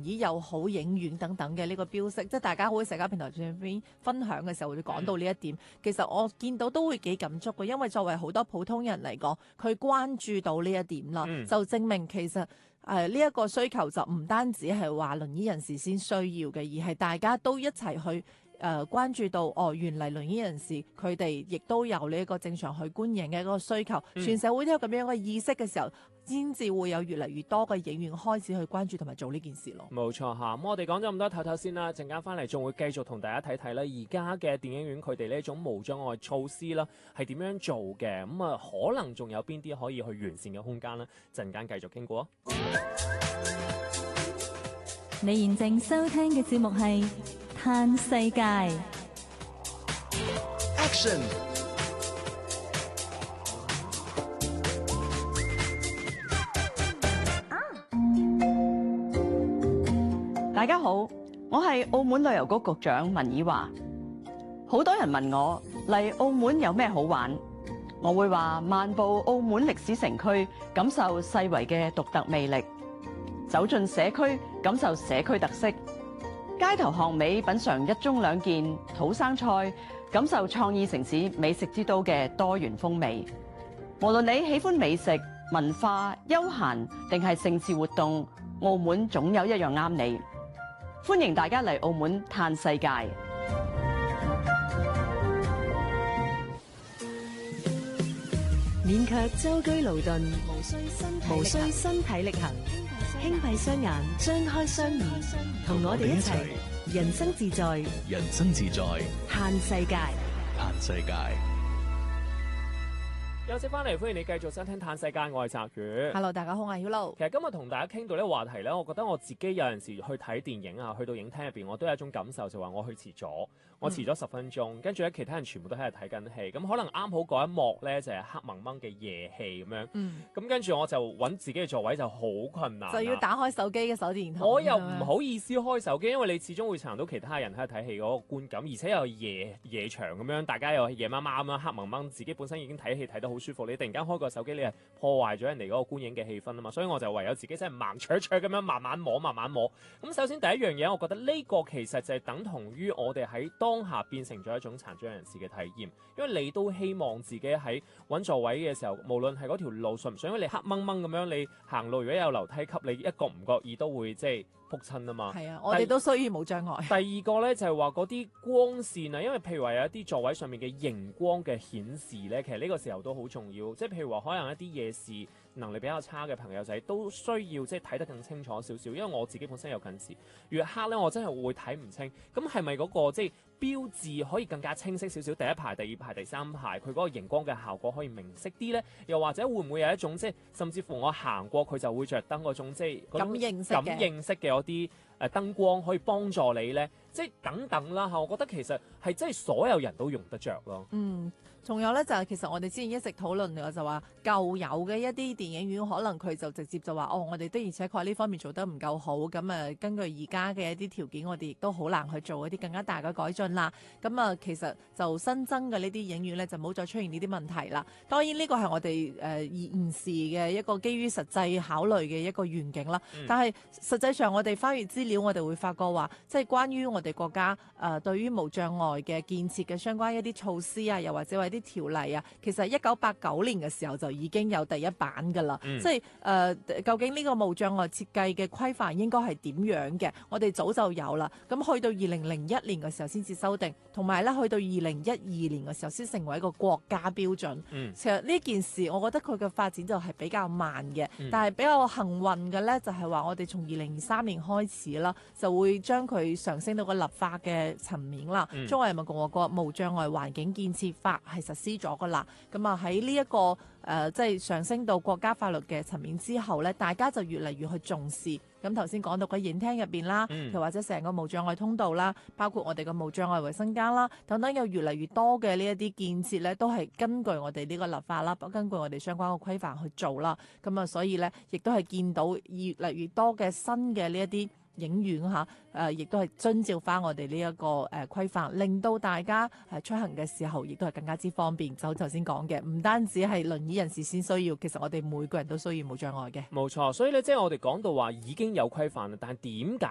椅友好影院等等嘅呢個標識，即係大家會喺社交平台上邊分享嘅時候會講到呢一點。其實我見到都會幾感觸嘅，因為作為好多普通人嚟講，佢關注到呢一點啦，就證明其實呢一個需求就唔單止係話輪椅人士先需要嘅，而係大家都一齊去關注到原嚟輪椅人士佢哋亦都有呢一個正常去觀影嘅一個需求，全社會都有咁樣嘅意識嘅時候，先至會有越嚟越多嘅影院開始去關注同埋做呢件事咯。 冇錯嚇，咁我哋講咗咁多唞唞先啦，陣間翻嚟仲會繼續同大家睇睇咧，而家嘅電影院佢哋呢一種無障礙措施啦，係點樣做嘅？咁啊，可能仲有邊啲可以去完善嘅空間呢？陣間繼續傾過。 你現正收聽嘅節目係《嘆世界》。 Action！ 大家好，我係澳門旅遊局局長文綺華。好多人問我嚟澳門有咩好玩，我會話漫步澳門歷史城區，感受世遺嘅獨特魅力；走進社區，感受社區特色；街頭巷尾品嚐一盅兩件土生菜，感受創意城市美食之都嘅多元風味。無論你喜歡美食、文化、休閒定係盛事活動，澳門總有一樣啱你。歡迎大家嚟澳門嘆世界。 免卻舟車勞頓，無需身體力行，輕閉雙眼，張開雙耳，同我哋一齊人生自在， 人生自在， 嘆世界。 嘆世界。 休息翻嚟，歡迎你繼續收聽《嘆世界》，我係澤宇。 Hello， 大家好，我係曉露。 其實今日同大家傾到呢個話題咧，我覺得我自己有陣時去睇電影啊，去到影廳入邊，我都有一種感受，就話我去遲咗，我遲咗10分鐘，跟住咧其他人全部都喺度睇緊戲，咁可能啱好嗰一幕咧就係黑蒙蒙嘅夜戲咁樣，咁跟住我就揾自己嘅座位就好困難， 就要打開手機嘅手電筒。 我又唔好意思開手機，因為你始終會殘到其他人喺度睇戲嗰個觀感，而且又夜場咁樣，大家又夜媽媽咁樣黑蒙蒙，自己本身已經睇戲睇得好舒服，你突然間開個手機，你係破壞咗人哋嗰個觀影嘅氣氛啊嘛，所以我就唯有自己真係盲灼灼咁樣慢慢摸。咁首先第一樣嘢，我覺得呢個其實就係等同於我哋喺當下變成咗一種殘障人士嘅體驗，因為你都希望自己喺揾座位嘅時候，無論係嗰條路順唔順，因為你黑掹掹咁樣，你行路如果有樓梯級，你一覺唔覺意都會即係撲親啊嘛。 係啊，我哋都需要無障礙。 第二個呢，就係話嗰啲光線啊，因為譬如話有一啲座位上面嘅熒光嘅顯示呢，其實呢個時候都好重要。即係譬如話可能一啲夜視能力比較差嘅朋友仔都需要即係睇得更清楚少少，因為我自己本身有近視，越黑呢，我真係會睇唔清。咁係咪嗰個即係標誌可以更加清晰少少？第一排、第二排、第三排，佢嗰個熒光嘅效果可以明晰啲呢？又或者會唔會有一種即係甚至乎我行過佢就會着燈嗰種即係感應式嘅嗰啲燈光可以幫助你呢？即係等等啦嚇，我覺得其實係真係所有人都用得着咯。 仲有咧就係其實我哋之前一直討論嘅就話舊有嘅一啲電影院可能佢就直接就話我哋的而且確呢方面做得唔夠好，咁根據而家嘅一啲條件，我哋亦都好難去做一啲更加大嘅改進啦。咁其實就新增嘅呢啲影院咧就冇再出現呢啲問題啦。當然呢個係我哋現時嘅一個基於實際考慮嘅一個願景啦。但係實際上我哋翻閱資料，我哋會發覺話，即係關於我哋國家對於無障礙嘅建設嘅相關一啲措施啊，又或者話啲條例啊，其實1989年嘅時候就已經有第一版㗎啦。即係究竟呢個無障礙設計嘅規範應該係點樣嘅？我哋早就有啦。咁去到2001年嘅時候先至修訂，同埋咧去到2012年嘅時候先成為一個國家標準。其實呢件事，我覺得佢嘅發展就係比較慢嘅，但係比較幸運嘅咧，就係話我哋從2023年開始啦，就會將佢上升到個立法嘅層面啦。中華人民共和國無障礙環境建設法係實施咗噶啦。咁喺呢一個即係上升到國家法律嘅層面之後咧，大家就越嚟越去重視。咁頭先講到嘅影廳入邊啦，又或者成個無障礙通道啦，包括我哋嘅無障礙衛生間啦，等等，有越嚟越多嘅呢一啲建設咧，都係根據我哋呢個立法啦，根據我哋相關嘅規範去做啦。咁所以咧，亦都係見到越嚟越多嘅新嘅呢一啲影院亦都係遵照翻我哋呢一個規範，令到大家出行嘅時候亦都係更加之方便。就頭先講嘅，唔單止係輪椅人士先需要，其實我哋每個人都需要無障礙嘅。 冇錯，所以咧即係我哋講到話已經有規範啦，但係點解